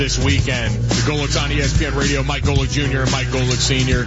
this weekend. The Golics on ESPN Radio, Mike Golic Jr. and Mike Golic Sr.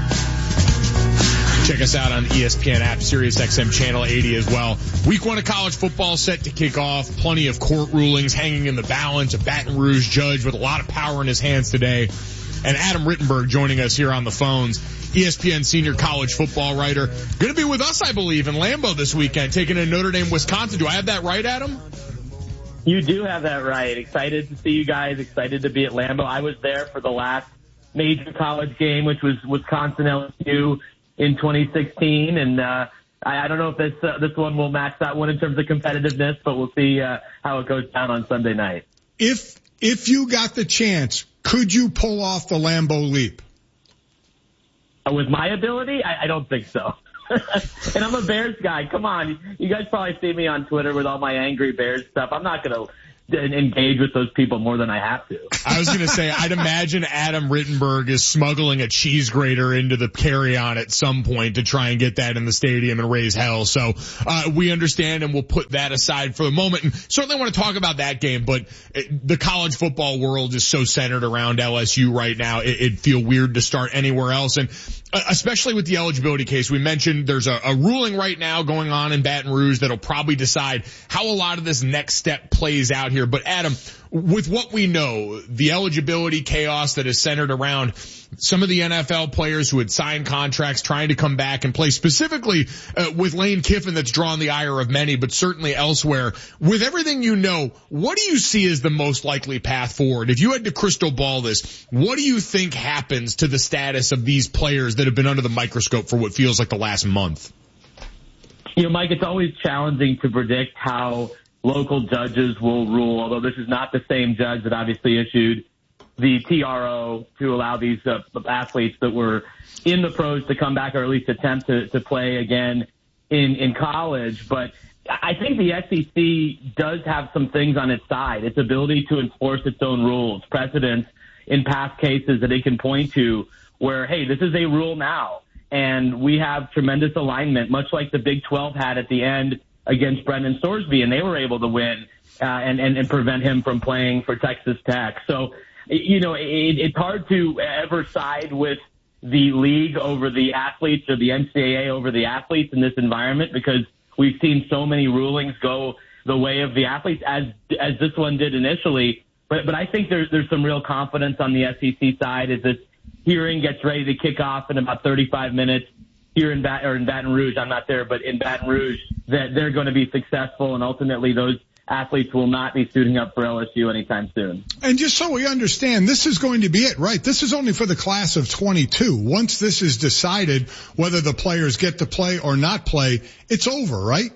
Check us out on ESPN app, Sirius XM Channel 80 as well. Week 1 of college football set to kick off. Plenty of court rulings hanging in the balance. A Baton Rouge judge with a lot of power in his hands today. And Adam Rittenberg joining us here on the phones, ESPN senior college football writer. Going to be with us, I believe, in Lambeau this weekend, taking in Notre Dame, Wisconsin. Do I have that right, Adam? You do have that right. Excited to see you guys. Excited to be at Lambeau. I was there for the last major college game, which was Wisconsin LSU in 2016. And I don't know if this one will match that one in terms of competitiveness, but we'll see how it goes down on Sunday night. If you got the chance, could you pull off the Lambeau leap? With my ability, I don't think so. And I'm a Bears guy. Come on. You guys probably see me on Twitter with all my angry Bears stuff. I'm not going to engage with those people more than I have to. I was going to say, I'd imagine Adam Rittenberg is smuggling a cheese grater into the carry-on at some point to try and get that in the stadium and raise hell. So, we understand and we'll put that aside for the moment. And certainly want to talk about that game, but the college football world is so centered around LSU right now. It'd feel weird to start anywhere else. And especially with the eligibility case, we mentioned there's a ruling right now going on in Baton Rouge that'll probably decide how a lot of this next step plays out here. But Adam, with what we know, the eligibility chaos that is centered around some of the NFL players who had signed contracts trying to come back and play, specifically with Lane Kiffin that's drawn the ire of many, but certainly elsewhere. With everything you know, what do you see as the most likely path forward? If you had to crystal ball this, what do you think happens to the status of these players that have been under the microscope for what feels like the last month? You know, Mike, it's always challenging to predict how local judges will rule, although this is not the same judge that obviously issued the TRO to allow these athletes that were in the pros to come back or at least attempt to play again in college. But I think the SEC does have some things on its side. Its ability to enforce its own rules, precedents in past cases that it can point to where, hey, this is a rule now. And we have tremendous alignment, much like the Big 12 had at the end against Brendan Sorsby, and they were able to win and prevent him from playing for Texas Tech. So, you know, it's hard to ever side with the league over the athletes or the NCAA over the athletes in this environment because we've seen so many rulings go the way of the athletes as this one did initially. But I think there's some real confidence on the SEC side as this hearing gets ready to kick off in about 35 minutes. Here in Baton Rouge, I'm not there, but in Baton Rouge, that they're going to be successful, and ultimately those athletes will not be suiting up for LSU anytime soon. And just so we understand, this is going to be it, right? This is only for the class of 22. Once this is decided, whether the players get to play or not play, it's over, right?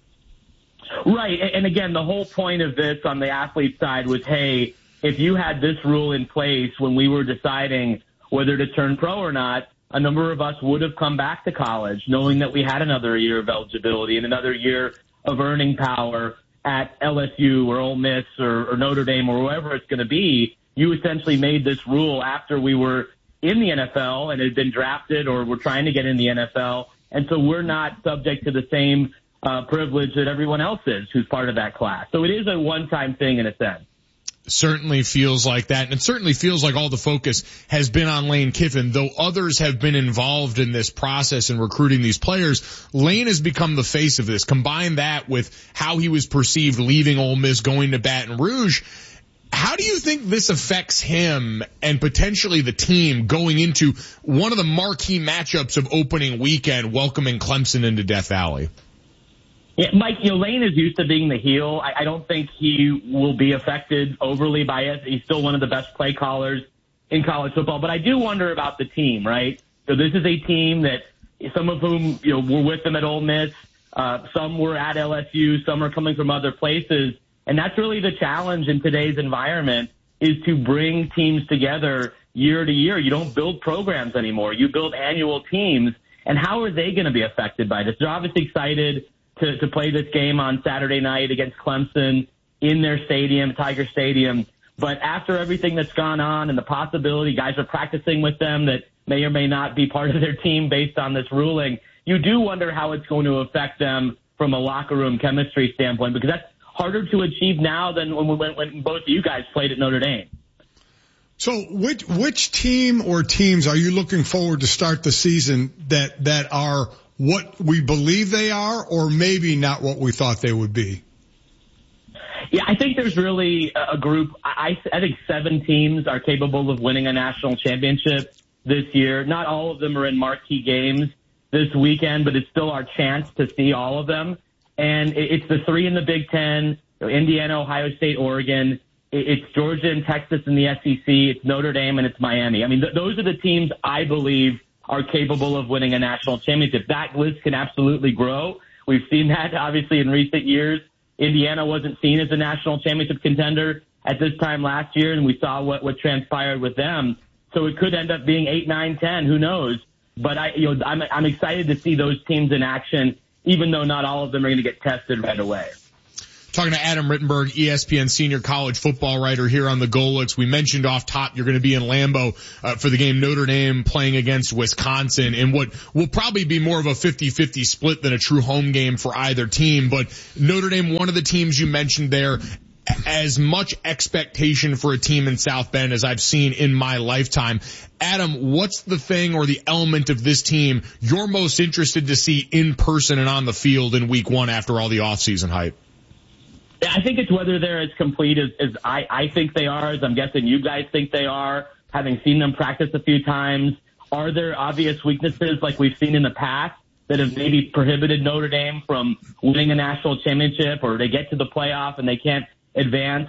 Right. And again, the whole point of this on the athlete side was, hey, if you had this rule in place when we were deciding whether to turn pro or not, a number of us would have come back to college knowing that we had another year of eligibility and another year of earning power at LSU or Ole Miss or Notre Dame or wherever it's going to be. You essentially made this rule after we were in the NFL and had been drafted or were trying to get in the NFL. And so we're not subject to the same privilege that everyone else is who's part of that class. So it is a one-time thing in a sense. Certainly feels like that, and it certainly feels like all the focus has been on Lane Kiffin, though others have been involved in this process in recruiting these players. Lane has become the face of this. Combine that with how he was perceived leaving Ole Miss, going to Baton Rouge. How do you think this affects him and potentially the team going into one of the marquee matchups of opening weekend, welcoming Clemson into Death Valley? Yeah, Mike, Lane is used to being the heel. I don't think he will be affected overly by it. He's still one of the best play callers in college football. But I do wonder about the team, right? So this is a team that some of whom, were with them at Ole Miss. Some were at LSU. Some are coming from other places. And that's really the challenge in today's environment is to bring teams together year to year. You don't build programs anymore. You build annual teams. And how are they going to be affected by this? They're obviously excited to play this game on Saturday night against Clemson in their stadium, Tiger Stadium. But after everything that's gone on and the possibility guys are practicing with them that may or may not be part of their team based on this ruling, you do wonder how it's going to affect them from a locker room chemistry standpoint, because that's harder to achieve now than when both of you guys played at Notre Dame. So which team or teams are you looking forward to start the season that are what we believe they are, or maybe not what we thought they would be? Yeah, I think there's really a group. I think 7 teams are capable of winning a national championship this year. Not all of them are in marquee games this weekend, but it's still our chance to see all of them. And it's the 3 in the Big Ten, Indiana, Ohio State, Oregon. It's Georgia and Texas in the SEC. It's Notre Dame and it's Miami. I mean, those are the teams I believe are capable of winning a national championship. That list can absolutely grow. We've seen that obviously in recent years. Indiana wasn't seen as a national championship contender at this time last year, and we saw what transpired with them. So it could end up being 8, 9, 10. Who knows? But I'm excited to see those teams in action, even though not all of them are going to get tested right away. Talking to Adam Rittenberg, ESPN senior college football writer here on the Golix. We mentioned off top you're going to be in Lambeau for the game Notre Dame playing against Wisconsin in what will probably be more of a 50-50 split than a true home game for either team. But Notre Dame, one of the teams you mentioned there, as much expectation for a team in South Bend as I've seen in my lifetime. Adam, what's the thing or the element of this team you're most interested to see in person and on the field in week 1 after all the offseason hype? I think it's whether they're as complete as I think they are, as I'm guessing you guys think they are, having seen them practice a few times. Are there obvious weaknesses like we've seen in the past that have maybe prohibited Notre Dame from winning a national championship, or they get to the playoff and they can't advance?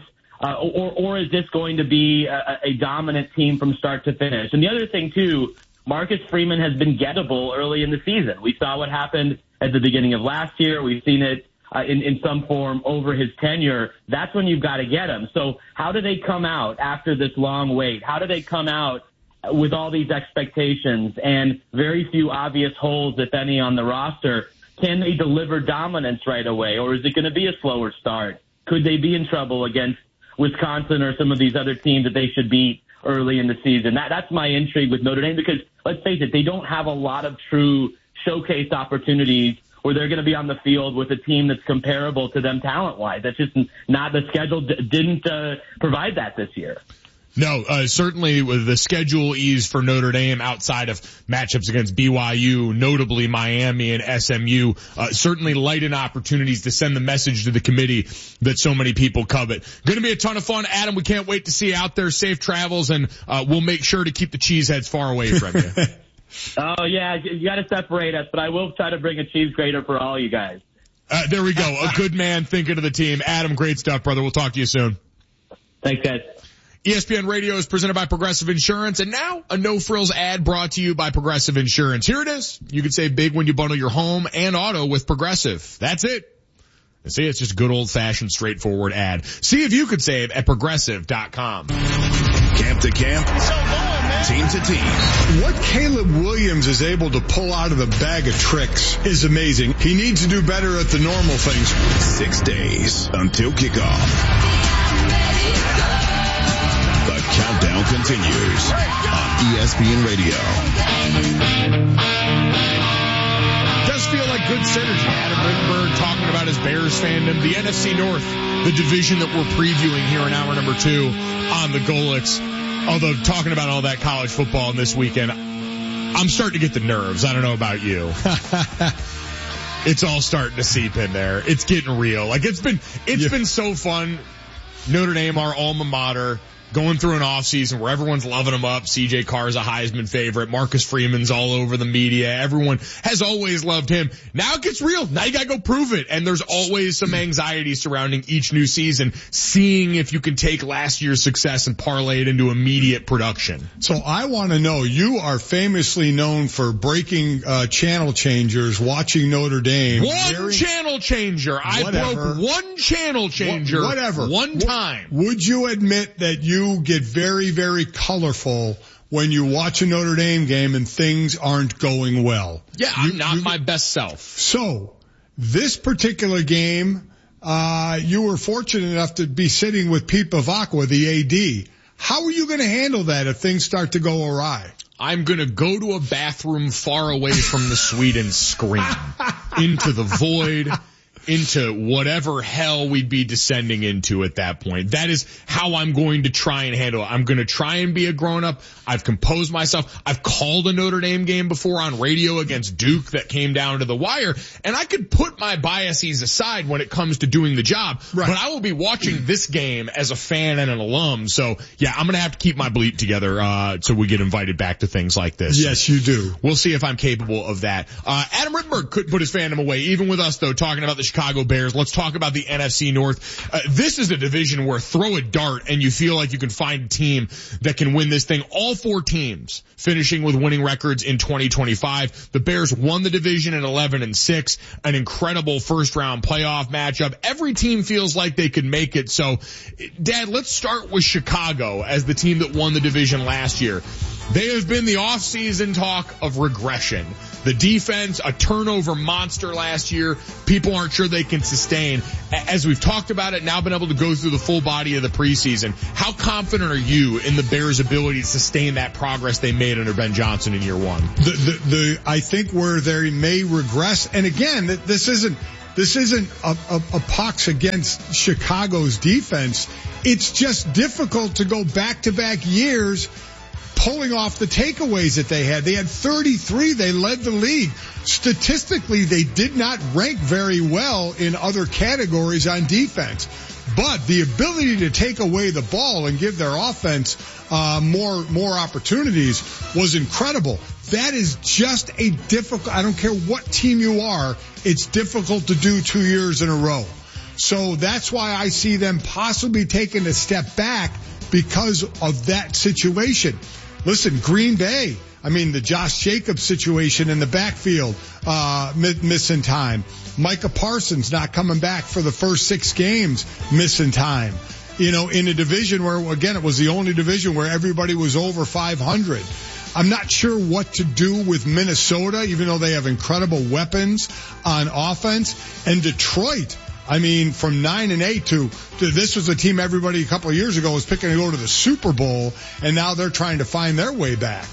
Or is this going to be a dominant team from start to finish? And the other thing, too, Marcus Freeman has been gettable early in the season. We saw what happened at the beginning of last year. We've seen it in some form over his tenure. That's when you've got to get him. So how do they come out after this long wait? How do they come out with all these expectations and very few obvious holes, if any, on the roster? Can they deliver dominance right away, or is it going to be a slower start? Could they be in trouble against Wisconsin or some of these other teams that they should beat early in the season? That's my intrigue with Notre Dame, because let's face it, they don't have a lot of true showcase opportunities where they're going to be on the field with a team that's comparable to them talent-wise. That's just not, the schedule didn't provide that this year. No, certainly with the schedule ease for Notre Dame outside of matchups against BYU, notably Miami and SMU, certainly light in opportunities to send the message to the committee that so many people covet. Going to be a ton of fun. Adam, we can't wait to see you out there. Safe travels, and we'll make sure to keep the cheeseheads far away from you. Oh, yeah, you got to separate us, but I will try to bring a cheese grater for all you guys. There we go. A good man thinking of the team. Adam, great stuff, brother. We'll talk to you soon. Thanks, guys. ESPN Radio is presented by Progressive Insurance, and now a no-frills ad brought to you by Progressive Insurance. Here it is. You can save big when you bundle your home and auto with Progressive. That's it. See, it's just a good old-fashioned, straightforward ad. See if you could save at Progressive.com. Camp to camp, team to team. What Caleb Williams is able to pull out of the bag of tricks is amazing. He needs to do better at the normal things. 6 days until kickoff. The countdown continues on ESPN Radio. Does feel like good synergy. Adam Rittenberg talking about his Bears fandom. The NFC North, the division that we're previewing here in hour number 2 on the Golix. Although talking about all that college football in this weekend, I'm starting to get the nerves. I don't know about you. It's all starting to seep in there. It's getting real. Like it's been so fun. Notre Dame, our alma mater, going through an offseason where everyone's loving him up. CJ Carr's a Heisman favorite. Marcus Freeman's all over the media. Everyone has always loved him. Now it gets real. Now you gotta go prove it. And there's always some anxiety surrounding each new season, seeing if you can take last year's success and parlay it into immediate production. So I want to know, you are famously known for breaking channel changers, watching Notre Dame. Channel changer. I broke one channel changer. One time. Would you admit that you get very, very colorful when you watch a Notre Dame game and things aren't going well? Yeah, I'm not my best self. So this particular game, you were fortunate enough to be sitting with Pete Bavacqua, the AD. How are you going to handle that if things start to go awry? I'm going to go to a bathroom far away from the suite and scream into the void. into whatever hell we'd be descending into at that point. That is how I'm going to try and handle it. I'm going to try and be a grown-up. I've composed myself. I've called a Notre Dame game before on radio against Duke that came down to the wire, and I could put my biases aside when it comes to doing the job, right. But I will be watching this game as a fan and an alum. So yeah, I'm going to have to keep my bleep together, so we get invited back to things like this. Yes, you do. We'll see if I'm capable of that. Adam Rittenberg couldn't put his fandom away, even with us though, talking about the Chicago Bears. Let's talk about the NFC North. This is a division where throw a dart and you feel like you can find a team that can win this thing. All 4 teams finishing with winning records in 2025. The Bears won the division at 11-6, an incredible first round playoff matchup. Every team feels like they could make it. So, Dad, let's start with Chicago as the team that won the division last year. They have been the off-season talk of regression. The defense, a turnover monster last year. People aren't sure they can sustain. As we've talked about it, now been able to go through the full body of the preseason. How confident are you in the Bears' ability to sustain that progress they made under Ben Johnson in year 1? I think where they may regress, and again, this isn't a pox against Chicago's defense. It's just difficult to go back-to-back years pulling off the takeaways that they had. They had 33. They led the league. Statistically, they did not rank very well in other categories on defense. But the ability to take away the ball and give their offense more opportunities was incredible. That is just a difficult, I don't care what team you are, it's difficult to do 2 years in a row. So that's why I see them possibly taking a step back because of that situation. Listen, Green Bay, the Josh Jacobs situation in the backfield, missing time. Micah Parsons not coming back for the first 6 games, missing time. In a division where, again, it was the only division where everybody was over 500. I'm not sure what to do with Minnesota, even though they have incredible weapons on offense. And Detroit, from 9-8 to this was a team everybody a couple of years ago was picking to go to the Super Bowl, and now they're trying to find their way back.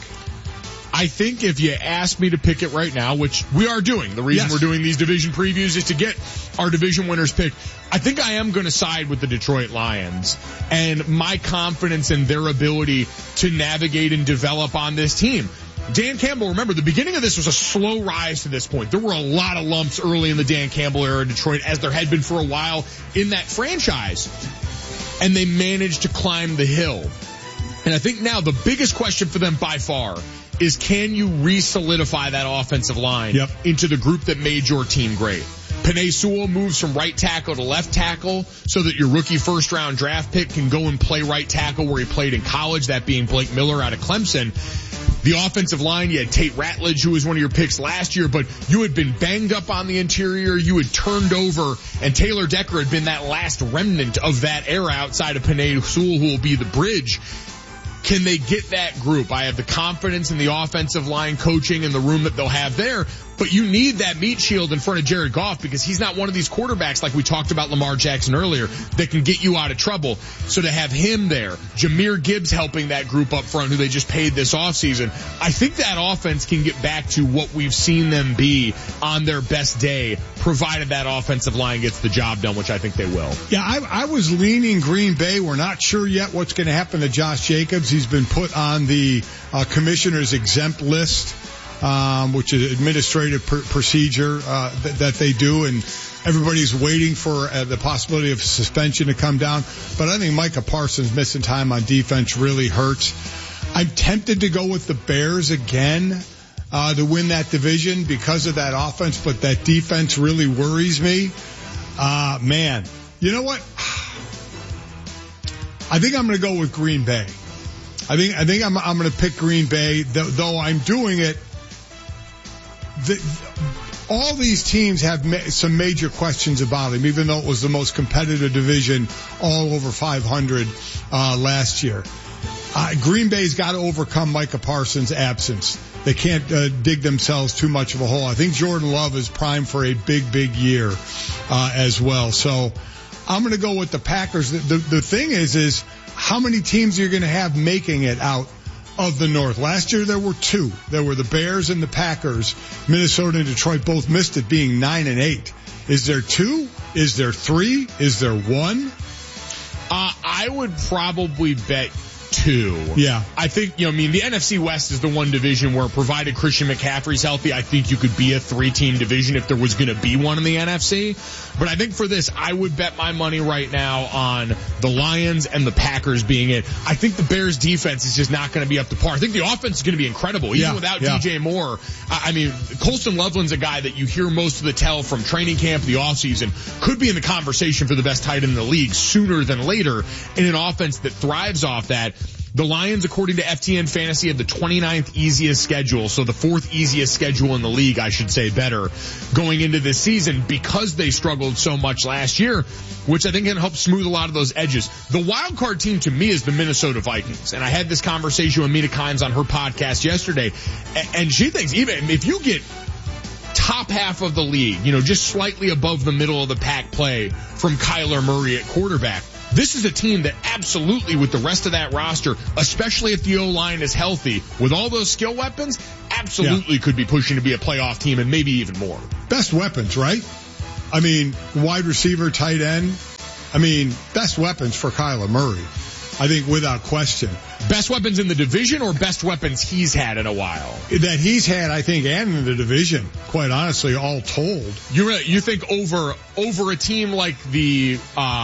I think if you ask me to pick it right now, which we are doing, the reason we're doing these division previews is to get our division winners picked. I think I am going to side with the Detroit Lions and my confidence in their ability to navigate and develop on this team. Dan Campbell, remember, the beginning of this was a slow rise to this point. There were a lot of lumps early in the Dan Campbell era in Detroit, as there had been for a while in that franchise. And they managed to climb the hill. And I think now the biggest question for them by far is, can you re-solidify that offensive line into the group that made your team great? Penei Sewell moves from right tackle to left tackle so that your rookie first-round draft pick can go and play right tackle where he played in college, that being Blake Miller out of Clemson. The offensive line, you had Tate Ratledge, who was one of your picks last year, but you had been banged up on the interior. You had turned over, and Taylor Decker had been that last remnant of that era outside of Penei Sewell, who will be the bridge. Can they get that group? I have the confidence in the offensive line coaching and the room that they'll have there, but you need that meat shield in front of Jared Goff because he's not one of these quarterbacks like we talked about Lamar Jackson earlier that can get you out of trouble. So to have him there, Jahmyr Gibbs helping that group up front who they just paid this offseason, I think that offense can get back to what we've seen them be on their best day, provided that offensive line gets the job done, which I think they will. Yeah, I was leaning Green Bay. We're not sure yet what's going to happen to Josh Jacobs. He's been put on the commissioner's exempt list, which is administrative procedure that they do, and everybody's waiting for the possibility of suspension to come down. But I think Micah Parsons missing time on defense really hurts. I'm tempted to go with the Bears again to win that division because of that offense, but that defense really worries me. Man, you know what? I think I'm going to go with Green Bay. I think I'm going to pick Green Bay, though I'm doing it. All these teams have some major questions about him, even though it was the most competitive division, all over 500 last year. Green Bay's got to overcome Micah Parsons' absence. They can't dig themselves too much of a hole. I think Jordan Love is primed for a big year as well. So I'm going to go with the Packers. The thing is how many teams you're going to have making it out of the North. Last year there were 2. There were the Bears and the Packers. Minnesota and Detroit both missed it, being 9-8. Is there 2? Is there 3? Is there 1? I would probably bet 2. Yeah. I think, the NFC West is the one division where, provided Christian McCaffrey's healthy, I think you could be a 3-team division if there was going to be one in the NFC. But I think for this, I would bet my money right now on the Lions and the Packers being it. I think the Bears defense is just not going to be up to par. I think the offense is going to be incredible, even without DJ Moore. Colston Loveland's a guy that you hear most of the tell from training camp, the offseason, could be in the conversation for the best tight end in the league sooner than later in an offense that thrives off that. The Lions, according to FTN Fantasy, have the 29th easiest schedule, so the 4th easiest schedule in the league, I should say better, going into this season because they struggled so much last year, which I think can help smooth a lot of those edges. The wild card team to me is the Minnesota Vikings, and I had this conversation with Mina Kimes on her podcast yesterday, and she thinks even if you get top half of the league, just slightly above the middle of the pack play from Kyler Murray at quarterback, this is a team that absolutely, with the rest of that roster, especially if the O-line is healthy, with all those skill weapons, absolutely could be pushing to be a playoff team and maybe even more. Best weapons, right? Wide receiver, tight end. Best weapons for Kyler Murray. I think without question. Best weapons in the division or best weapons he's had in a while? That he's had, I think, and in the division, quite honestly, all told. You think over a team like the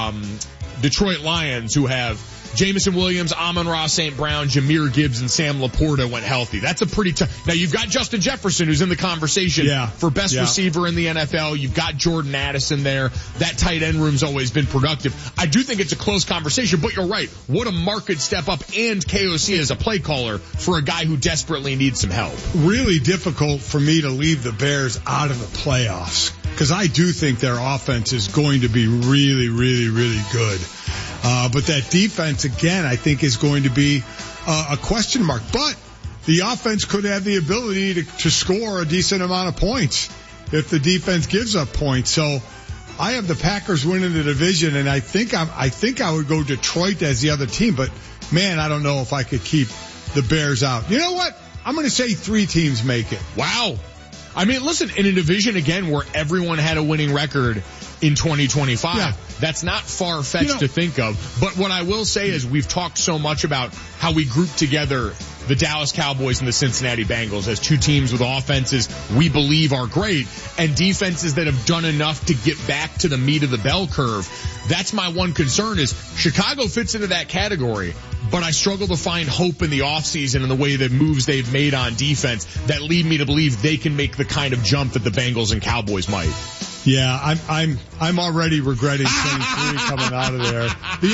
Detroit Lions, who have Jameson Williams, Amon-Ra St. Brown, Jahmyr Gibbs, and Sam Laporta went healthy. That's a pretty tough. Now you've got Justin Jefferson, who's in the conversation for best receiver in the NFL. You've got Jordan Addison there. That tight end room's always been productive. I do think it's a close conversation, but you're right. What a marked step up, and KOC as a play caller for a guy who desperately needs some help. Really difficult for me to leave the Bears out of the playoffs, because I do think their offense is going to be really, really, really good. But that defense, again, I think is going to be a question mark. But the offense could have the ability to score a decent amount of points if the defense gives up points. So I have the Packers winning the division, and I think I would go Detroit as the other team. But, man, I don't know if I could keep the Bears out. You know what? I'm going to say 3 teams make it. Wow. Listen, in a division, again, where everyone had a winning record in 2025, that's not far-fetched to think of. But what I will say is we've talked so much about how we group together the Dallas Cowboys and the Cincinnati Bengals as 2 teams with offenses we believe are great and defenses that have done enough to get back to the meat of the bell curve. That's my one concern is Chicago fits into that category, but I struggle to find hope in the offseason and the way that moves they've made on defense that lead me to believe they can make the kind of jump that the Bengals and Cowboys might. Yeah, I'm already regretting saying 3 coming out of there. The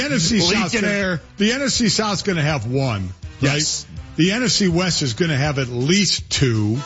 NFC South's going to have 1, right? Yes. The NFC West is going to have at least 2.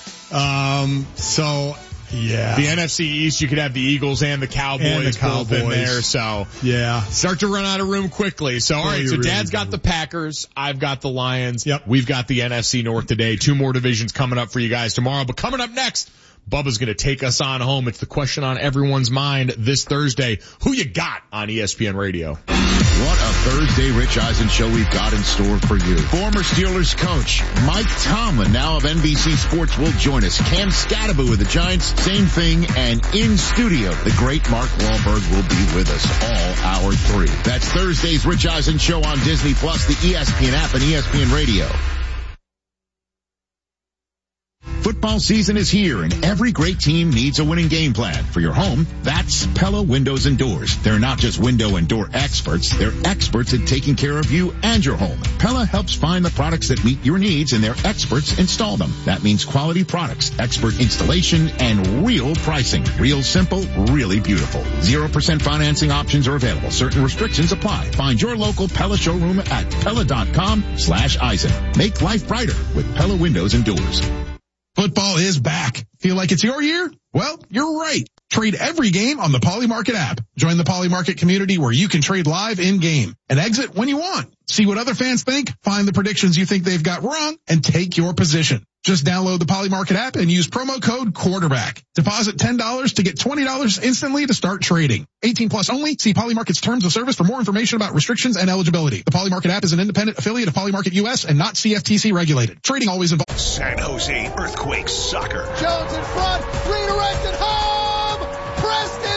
So yeah. The NFC East, you could have the Eagles and the Cowboys both in there. So start to run out of room quickly. So all right, so Dad's got the Packers. I've got the Lions. Yep. We've got the NFC North today. 2 more divisions coming up for you guys tomorrow. But coming up next, Bubba's going to take us on home. It's the question on everyone's mind this Thursday. Who you got on ESPN Radio? What a Thursday Rich Eisen show we've got in store for you. Former Steelers coach Mike Tomlin, now of NBC Sports, will join us. Cam Scatterby with the Giants, same thing. And in studio, the great Mark Wahlberg will be with us all hour 3. That's Thursday's Rich Eisen show on Disney Plus, the ESPN app, and ESPN Radio. Football season is here, and every great team needs a winning game plan. For your home, that's Pella Windows and Doors. They're not just window and door experts. They're experts at taking care of you and your home. Pella helps find the products that meet your needs, and their experts install them. That means quality products, expert installation, and real pricing. Real simple, really beautiful. 0% financing options are available. Certain restrictions apply. Find your local Pella showroom at Pella.com/Eisen. Make life brighter with Pella Windows and Doors. Football is back. Feel like it's your year? Well, you're right. Trade every game on the Poly Market app. Join the Poly Market community where you can trade live in-game and exit when you want. See what other fans think, find the predictions you think they've got wrong, and take your position. Just download the Poly Market app and use promo code quarterback. Deposit $10 to get $20 instantly to start trading. 18 plus only. See Poly Market's terms of service for more information about restrictions and eligibility. The Poly Market app is an independent affiliate of Poly Market US and not CFTC regulated. Trading always involves San Jose Earthquakes soccer. Jones in front, redirected home. Preston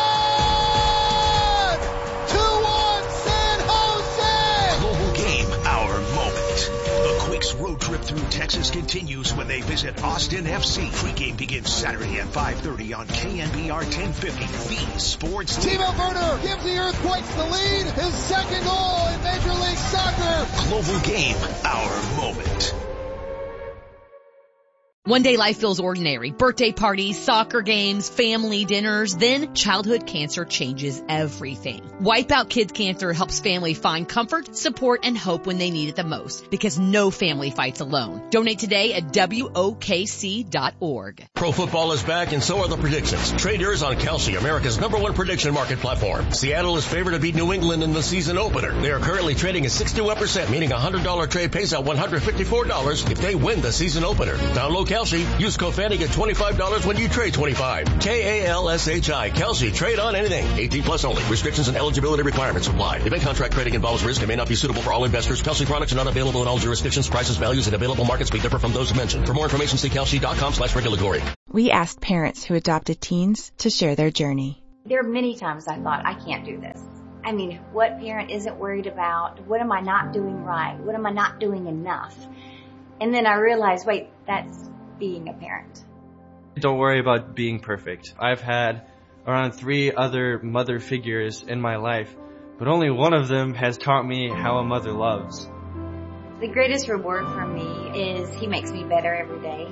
John! 2-1 San Jose! Global Game, our moment. The Quakes road trip through Texas continues when they visit Austin FC. Pre-game begins Saturday at 5:30 on KNBR 1050, the sports team. Timo Werner gives the Earthquakes the lead. His second goal in Major League Soccer. Global Game, our moment. One day life feels ordinary. Birthday parties, soccer games, family dinners. Then childhood cancer changes everything. Wipeout Kids Cancer helps family find comfort, support, and hope when they need it the most. Because no family fights alone. Donate today at WOKC.org. Pro football is back and so are the predictions. Trade yours on Kalshi, America's #1 prediction market platform. Seattle is favored to beat New England in the season opener. They are currently trading at 61%, meaning a $100 trade pays out $154 if they win the season opener. Download Kalshi. Use code Fanny, get $25 when you trade 25. KALSHI. Kalshi. Trade on anything. 18 plus only. Restrictions and eligibility requirements apply. Event contract trading involves risk and may not be suitable for all investors. Kalshi products are not available in all jurisdictions. Prices, values, and available markets may differ from those mentioned. For more information, see kalshi.com/regulatory. We asked parents who adopted teens to share their journey. There are many times I thought, I can't do this. I mean, what parent isn't worried about? What am I not doing right? What am I not doing enough? And then I realized, wait, that's being a parent. Don't worry about being perfect. I've had around 3 other mother figures in my life, but only one of them has taught me how a mother loves. The greatest reward for me is he makes me better every day.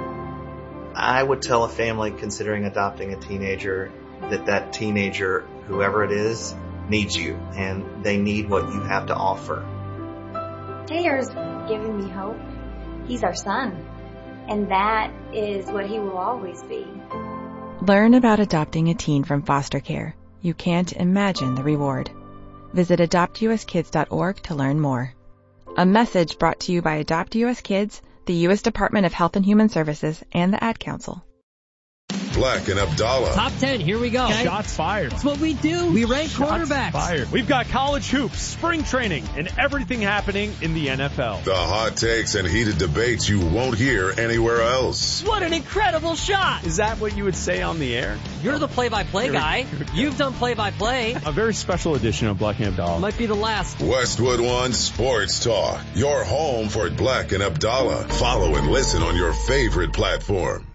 I would tell a family considering adopting a teenager that teenager, whoever it is, needs you, and they need what you have to offer. Taylor's giving me hope. He's our son. And that is what he will always be. Learn about adopting a teen from foster care. You can't imagine the reward. Visit adoptuskids.org to learn more. A message brought to you by Adopt US Kids, the U.S. Department of Health and Human Services, and the Ad Council. Black and Abdallah. Top 10, here we go. Okay. Shots fired. That's what we do. We rank quarterbacks. Fired. We've got college hoops, spring training, and everything happening in the NFL. The hot takes and heated debates you won't hear anywhere else. What an incredible shot. Is that what you would say on the air? You're the play-by-play guy. You've done play-by-play. A very special edition of Black and Abdallah. Might be the last. Westwood One Sports Talk. Your home for Black and Abdallah. Follow and listen on your favorite platform.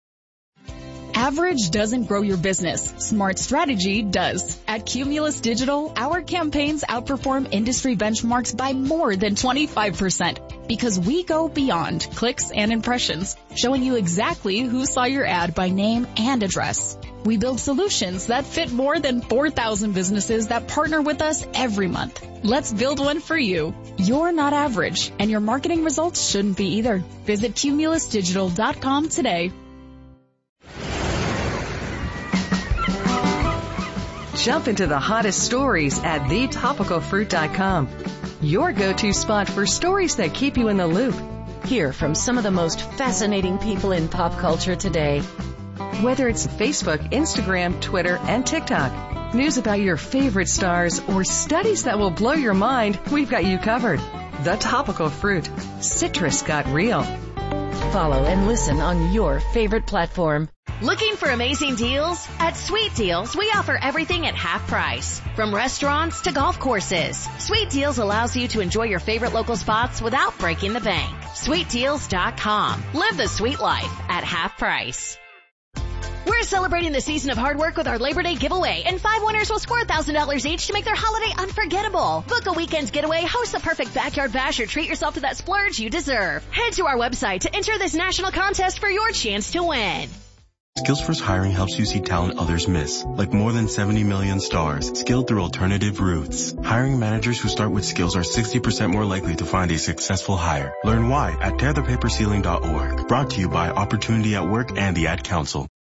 Average doesn't grow your business. Smart strategy does. At Cumulus Digital, our campaigns outperform industry benchmarks by more than 25% because we go beyond clicks and impressions, showing you exactly who saw your ad by name and address. We build solutions that fit more than 4,000 businesses that partner with us every month. Let's build one for you. You're not average, and your marketing results shouldn't be either. Visit cumulusdigital.com today. Jump into the hottest stories at thetopicalfruit.com. Your go-to spot for stories that keep you in the loop. Hear from some of the most fascinating people in pop culture today. Whether it's Facebook, Instagram, Twitter, and TikTok, news about your favorite stars, or studies that will blow your mind, we've got you covered. The Topical Fruit. Citrus got real. Follow and listen on your favorite platform. Looking for amazing deals? At Sweet Deals, we offer everything at half price. From restaurants to golf courses. Sweet Deals allows you to enjoy your favorite local spots without breaking the bank. SweetDeals.com. Live the sweet life at half price. We're celebrating the season of hard work with our Labor Day giveaway, and 5 winners will score $1,000 each to make their holiday unforgettable. Book a weekend's getaway, host the perfect backyard bash, or treat yourself to that splurge you deserve. Head to our website to enter this national contest for your chance to win. SkillsFirst Hiring helps you see talent others miss, like more than 70 million stars, skilled through alternative routes. Hiring managers who start with skills are 60% more likely to find a successful hire. Learn why at tearthepaperceiling.org. Brought to you by Opportunity at Work and the Ad Council.